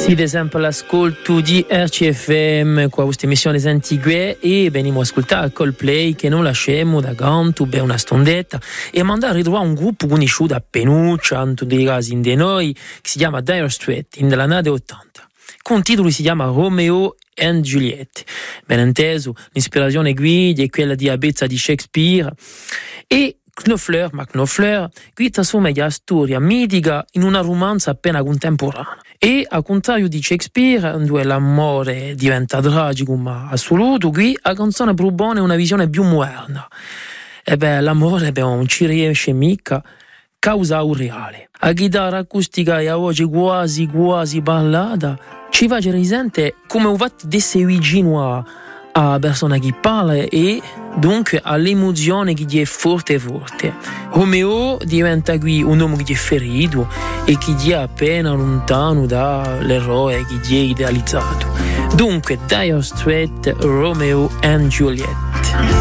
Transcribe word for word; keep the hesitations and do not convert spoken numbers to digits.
Sì, ad esempio l'ascolto di R C F M qua questa emissione antigue e veniamo a ascoltare Coldplay che non lasciamo da ganto per una stondetta e mandare a ritrovare un gruppo conosciuto a Penuccia, in dei casi in de noi, che si chiama Dire Straits, in della nade ottanta. Con il titolo si chiama Romeo and Juliet. Ben inteso, l'ispirazione qui è quella di Abezza di Shakespeare e Knopfler, ma Knopfler, qui trasforma la storia mitica in una romanza appena contemporanea. E, al contrario di Shakespeare, dove l'amore diventa tragico ma assoluto, qui la canzone propone una visione più moderna. E beh, l'amore beh, non ci riesce mica causa un reale. La chitarra acustica e la voce quasi quasi ballata ci fa risente come un fatto di essere vicino a a persona che parla e dunque all'emozione che è forte forte. Romeo diventa qui un uomo che è ferito e che è appena lontano dall'eroe che è idealizzato. Dunque Dire Straits, Romeo and Juliet.